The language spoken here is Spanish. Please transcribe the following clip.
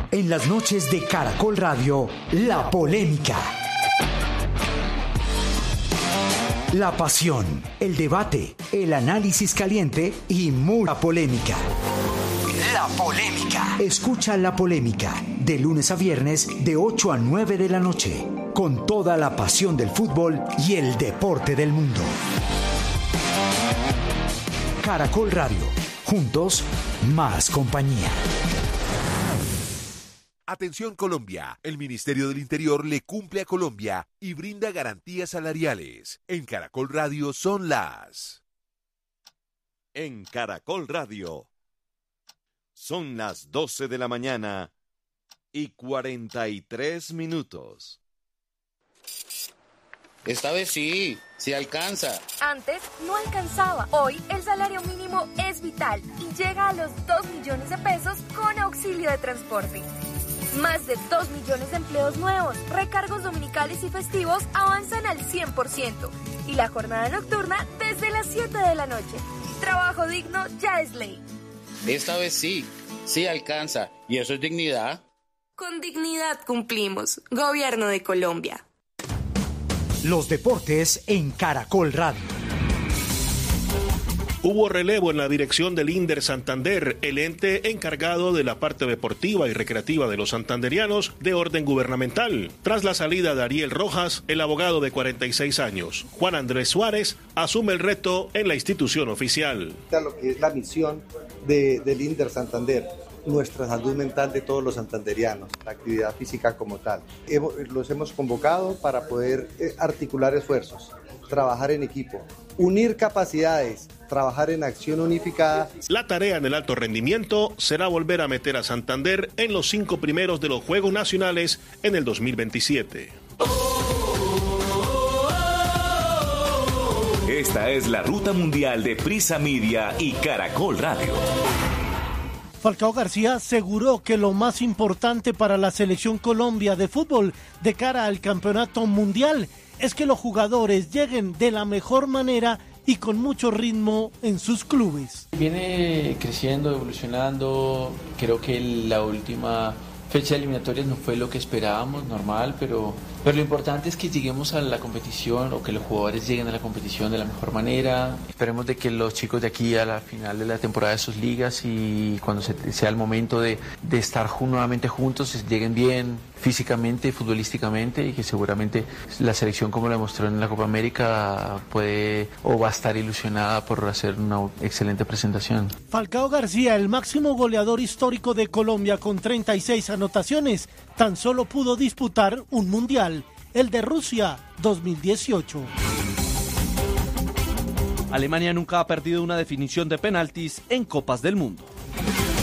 En las noches de Caracol Radio, La Polémica. La pasión, el debate, el análisis caliente y mucha polémica. La Polémica. Escucha La Polémica de lunes a viernes de 8 a 9 de la noche, con toda la pasión del fútbol y el deporte del mundo. Caracol Radio, juntos, más compañía. Atención Colombia, el Ministerio del Interior le cumple a Colombia y brinda garantías salariales. En Caracol Radio son las... En Caracol Radio son las 12 de la mañana y 43 minutos. Esta vez sí alcanza. Antes no alcanzaba. Hoy el salario mínimo es vital y llega a los 2 millones de pesos con auxilio de transporte. Más de 2 millones de empleos nuevos, recargos dominicales y festivos avanzan al 100% y la jornada nocturna desde las 7 de la noche. Trabajo digno ya es ley. Esta vez sí alcanza. ¿Y eso es dignidad? Con dignidad cumplimos. Gobierno de Colombia. Los deportes en Caracol Radio. Hubo relevo en la dirección del INDER Santander, el ente encargado de la parte deportiva y recreativa de los santanderianos de orden gubernamental. Tras la salida de Ariel Rojas, el abogado de 46 años, Juan Andrés Suárez, asume el reto en la institución oficial. Lo que es la misión del INDER Santander, nuestra salud mental de todos los santanderianos, la actividad física como tal. Los hemos convocado para poder articular esfuerzos, trabajar en equipo, unir capacidades, trabajar en acción unificada. La tarea en el alto rendimiento será volver a meter a Santander en los 5 primeros de los Juegos Nacionales en el 2027. Esta es la ruta mundial de Prisa Media y Caracol Radio. Falcao García aseguró que lo más importante para la selección Colombia de fútbol de cara al campeonato mundial es que los jugadores lleguen de la mejor manera y con mucho ritmo en sus clubes. Viene creciendo, evolucionando. Creo que la última fecha de eliminatorias no fue lo que esperábamos, normal, pero lo importante es que lleguemos a la competición o que los jugadores lleguen a la competición de la mejor manera. Esperemos de que los chicos de aquí a la final de la temporada de sus ligas y cuando sea el momento de estar nuevamente juntos, lleguen bien físicamente, futbolísticamente, y que seguramente la selección, como lo demostró en la Copa América, puede o va a estar ilusionada por hacer una excelente presentación. Falcao García, el máximo goleador histórico de Colombia con 36 anotaciones, tan solo pudo disputar un mundial, el de Rusia 2018. Alemania nunca ha perdido una definición de penaltis en Copas del Mundo.